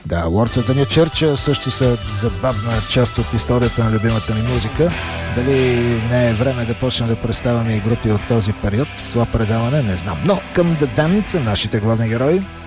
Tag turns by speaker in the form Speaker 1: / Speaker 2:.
Speaker 1: Да, Lords of the New Church също са забавна част от историята на любимата ни музика. Дали не е време да почнем да представяме и групи от този период в това предаване, не знам. Но към The Damned, нашите главни герои.